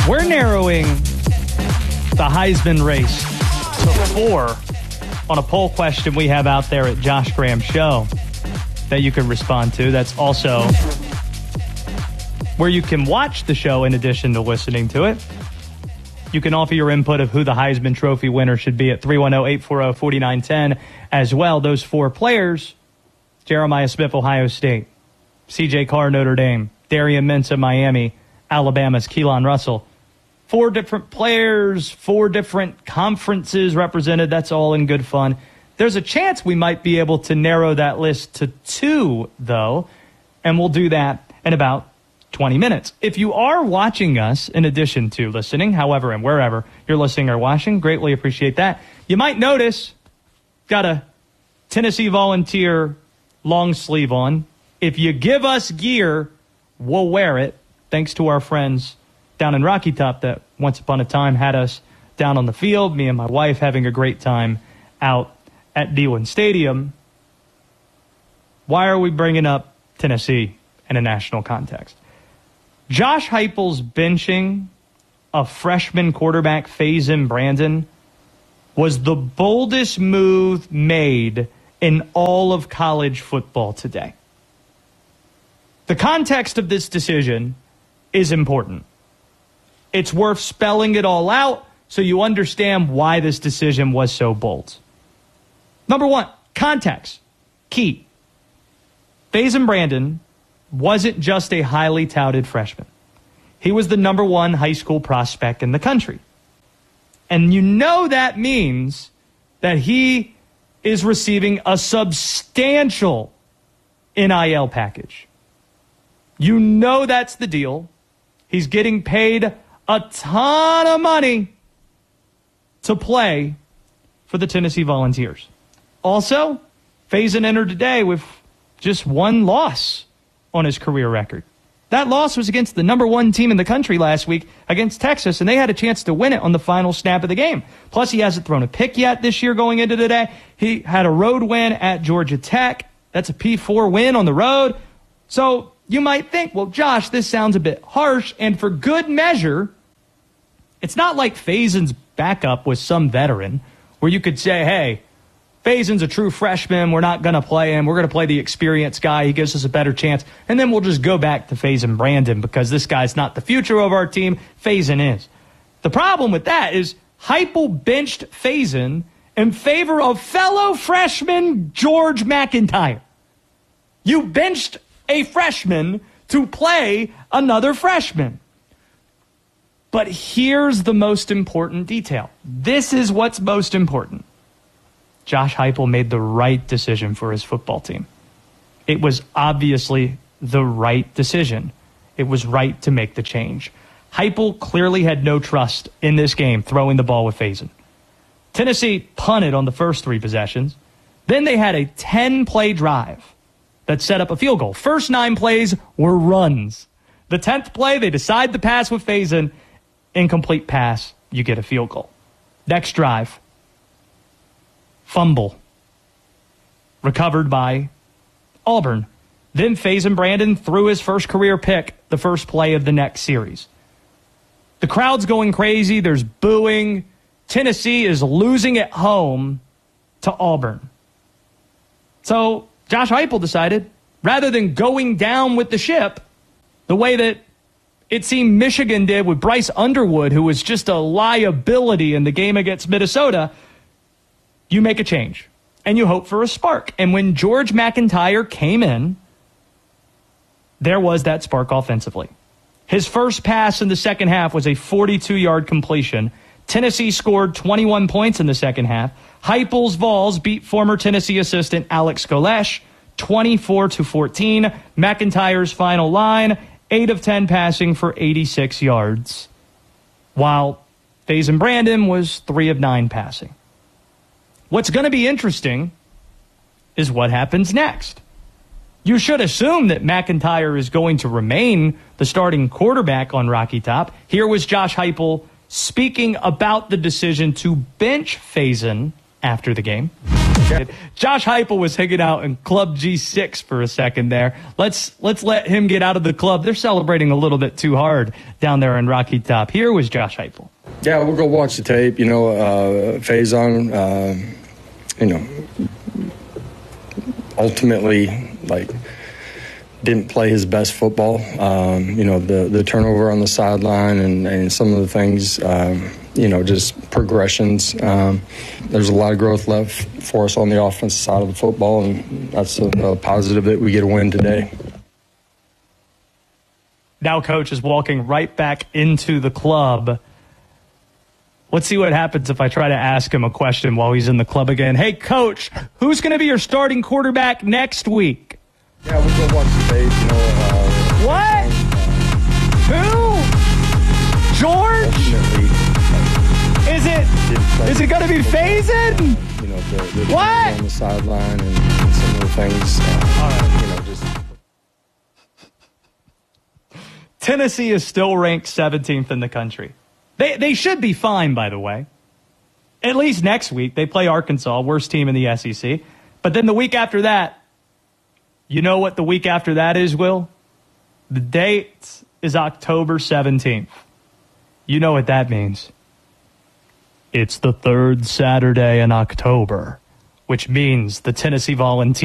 We're narrowing the Heisman race to 4 on a poll question we have out there at Josh Graham Show that you can respond to. That's also where you can watch the show in addition to listening to it. You can offer your input of who the Heisman Trophy winner should be at 310-840-4910 as well. Those 4 players: Jeremiah Smith, Ohio State; C.J. Carr, Notre Dame; Darian Mensah, Miami; Alabama's Keelan Russell. 4 different players, 4 different conferences represented. That's all in good fun. There's a chance we might be able to narrow that list to 2, though, and we'll do that in about 20 minutes. If you are watching us in addition to listening, however and wherever you're listening or watching, greatly appreciate that. You might notice, got a Tennessee Volunteer long sleeve on. If you give us gear, we'll wear it, thanks to our friends down in Rocky Top that once upon a time had us down on the field, me and my wife having a great time out at Dillon Stadium. Why are we bringing up Tennessee in a national context? Josh Heupel's benching of freshman quarterback Faison Brandon was the boldest move made in all of college football today. The context of this decision is important. It's worth spelling it all out so you understand why this decision was so bold. Number 1, context. Key. Faison Brandon wasn't just a highly touted freshman. He was the number 1 high school prospect in the country. And you know that means that he is receiving a substantial NIL package. You know that's the deal. He's getting paid a ton of money to play for the Tennessee Volunteers. Also, Faison entered today with just 1 loss on his career record. That loss was against the number 1 team in the country last week against Texas, and they had a chance to win it on the final snap of the game. Plus, he hasn't thrown a pick yet this year going into today. He had a road win at Georgia Tech. That's a P4 win on the road. So you might think, well, Josh, this sounds a bit harsh, and for good measure, it's not like Faison's backup was some veteran where you could say, hey, Faison's a true freshman. We're not going to play him. We're going to play the experienced guy. He gives us a better chance. And then we'll just go back to Faison Brandon because this guy's not the future of our team. Faison is. The problem with that is Heupel benched Faison in favor of fellow freshman George McIntyre. You benched a freshman to play another freshman. But here's the most important detail. This is what's most important. Josh Heupel made the right decision for his football team. It was obviously the right decision. It was right to make the change. Heupel clearly had no trust in this game throwing the ball with Faison. Tennessee punted on the first 3 possessions. Then they had a 10-play drive that set up a field goal. First 9 plays were runs. The 10th play, they decide to pass with Faison. Incomplete pass, you get a field goal. Next drive, fumble, recovered by Auburn. Then Faison Brandon threw his first career pick the first play of the next series. The crowd's going crazy. There's booing. Tennessee is losing at home to Auburn. So Josh Heupel decided, rather than going down with the ship, the way that it seemed Michigan did with Bryce Underwood, who was just a liability in the game against Minnesota, you make a change and you hope for a spark. And when George McIntyre came in, there was that spark offensively. His first pass in the second half was a 42-yard completion. Tennessee scored 21 points in the second half. Heupel's Vols beat former Tennessee assistant Alex Golesh 24-14. McIntyre's final line, 8 of 10 passing for 86 yards, while Faison Brandon was 3 of 9 passing. What's going to be interesting is what happens next. You should assume that McIntyre is going to remain the starting quarterback on Rocky Top. Here was Josh Heupel speaking about the decision to bench Faison after the game. Josh Heupel was hanging out in Club G6 for a second there. Let's let him get out of the club. They're celebrating a little bit too hard down there in Rocky Top. Here was Josh Heupel. Yeah, we'll go watch the tape. Faison, ultimately, didn't play his best football. The turnover on the sideline and some of the things, just progressions. There's a lot of growth left for us on the offensive side of the football, and that's a positive that we get a win today. Now Coach is walking right back into the club. Let's see what happens if I try to ask him a question while he's in the club again. Hey, Coach, who's going to be your starting quarterback next week? Yeah, we'll go watch the tape. What? Who? George? Is it going to be Faison? What? On the sideline and some of the things. Tennessee is still ranked 17th in the country. They should be fine, by the way. At least next week. They play Arkansas, worst team in the SEC. But then the week after that, you know what the week after that is, Will? The date is October 17th. You know what that means. It's the third Saturday in October, which means the Tennessee Volunteers